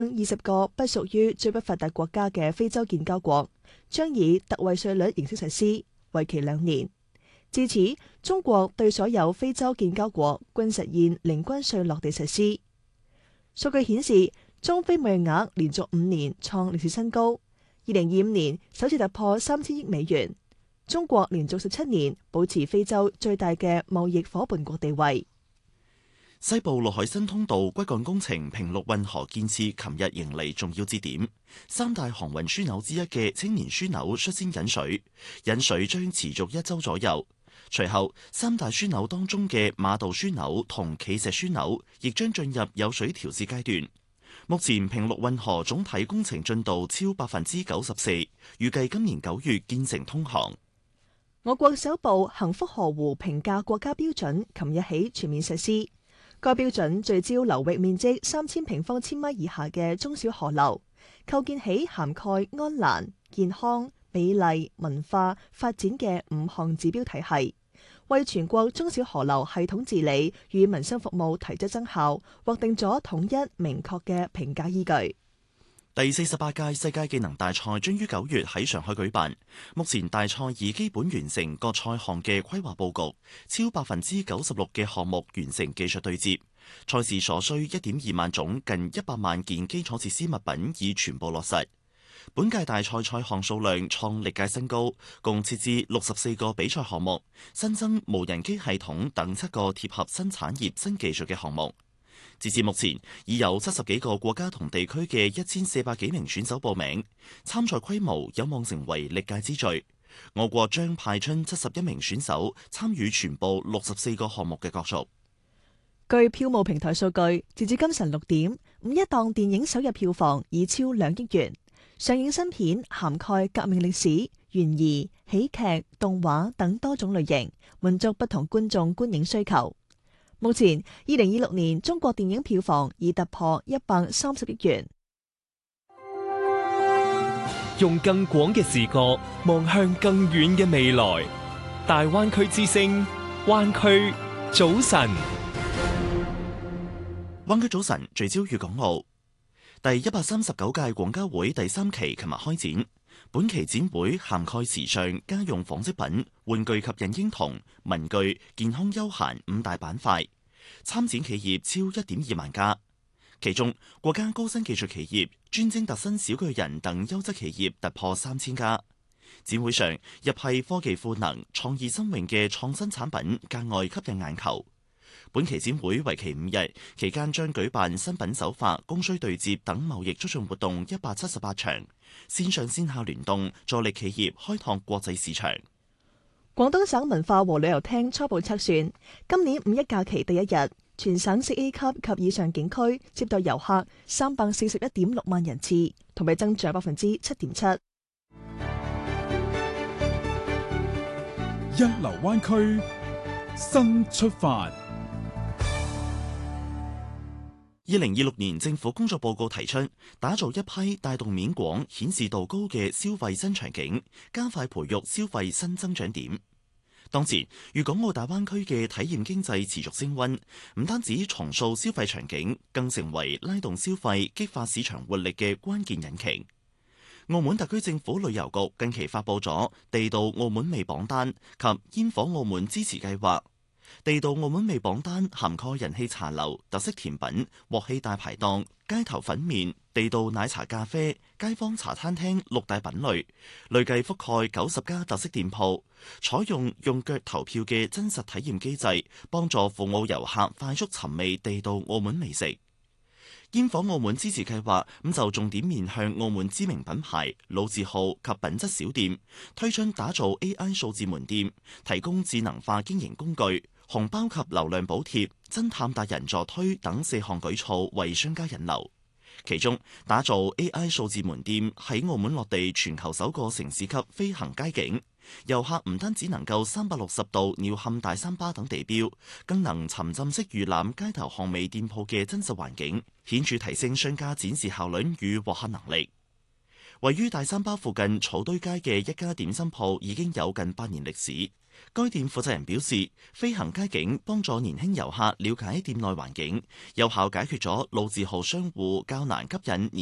20個不屬於最不發達國家嘅非洲建交國，將以特惠稅率形式實施，為期2年。至此，中國對所有非洲建交國均實現零關稅落地實施。數據顯示，中非貿易額連續5年創歷史新高，2025年首次突破3000億美元。中國連續17年保持非洲最大嘅貿易夥伴國地位。 西部陸海新通道骨幹工程平陸運河建設，琴日迎嚟重要節點。3大航運樞紐之一嘅青年樞紐率先引水，引水將持續1週左右。隨後，3大樞紐當中嘅馬道樞紐同企石樞紐亦將進入有水調試階段。目前平陸運河總體工程進度超94%，預計今年9月建成通航。 我國首部幸福河湖評價國家標準，琴日起全面實施。該標準聚焦流域面積3000平方千米以下嘅中小河流，構建起涵蓋安蘭、健康、美麗、文化、發展嘅5項指標體系，為全國中小河流系統治理與民生服務提質增效，劃定咗統一明確嘅評價依據。 第48屆世界技能大賽將於9月喺上海舉辦。目前大賽已基本完成各賽項嘅規劃佈局，超96%嘅項目完成技術對接。賽事所需1.2萬種近100萬件基礎設施物品已全部落實。本屆大賽賽項數量創歷屆新高，共設置64個比賽項目，新增無人機系統等7個貼合新產業新技術嘅項目。截至目前，已有70幾個國家同地區嘅1400幾名選手報名，參賽規模有望成為歷屆之最。我國將派出71名選手參與全部64個項目嘅角逐。 據票務平台數據，截至今晨6點，5一檔電影首日票房已超2億元。上映新片涵蓋革命歷史、懸疑、喜劇、動畫等多種類型，滿足不同觀眾觀影需求。目前，2026年中國電影票房已突破130億元。 用更廣嘅視角望向更遠嘅未來，大灣區之聲，灣區早晨。 灣區早晨聚焦粵港澳。第139屆廣交會第3期琴日開展，本期展會涵蓋時尚、家用紡織品、玩具及孕嬰童、文具、健康休閒5大板塊，參展企業超1.2萬家，其中國家高新技術企業、專精特新小巨人等優質企業突破3000家。展會上，一批科技賦能、創意新穎嘅創新產品格外吸引眼球。本期展會為期5日，期間將舉辦新品首發、供需對接等貿易促進活動178場，線上線下聯動，助力企業開拓國際市場。 廣東省文化和旅遊廳初步測算，今年5一假期第一日，全省4A 級及以上景區接待遊客341.6萬人次，同比增長7.7%。 一流灣區新出發。 2026年政府工作報告提出，打造一批帶動面廣、顯示度高嘅消費新場景，加快培育消費新增長點。當前，粵港澳大灣區嘅體驗經濟持續升溫，唔單止重塑消費場景，更成為拉動消費、激發市場活力嘅關鍵引擎。澳門特區政府旅遊局近期發佈咗地道澳門味榜單及煙火澳門支持計劃。地道澳門味榜單涵蓋人氣茶樓、特色甜品、鑊氣大排檔、街頭粉麵、地道奶茶咖啡、街坊茶餐廳6大品類，累計覆蓋90家特色店鋪，採用腳投票嘅真實體驗機制，幫助赴澳遊客快速尋味地道澳門美食。煙火澳門支持計劃就重點面向澳門知名品牌、老字號及品質小店，推出打造 AI 數字門店，提供智能化經營工具、紅包及流量補貼、偵探達人助推等4項舉措為商家引流。其中，打造 AI 數字門店喺澳門落地全球首個城市級飛行街景，遊客唔單止能夠360度鳥瞰大三巴等地標，更能沉浸式預覽街頭巷尾店鋪嘅真實環境，顯著提升商家展示效率與獲客能力。位於大三巴附近草堆街嘅一家點心鋪已經有近8年歷史， 該店負責人表示，飛行街景幫助年輕遊客了解店內環境，有效解決咗老字號商戶較難吸引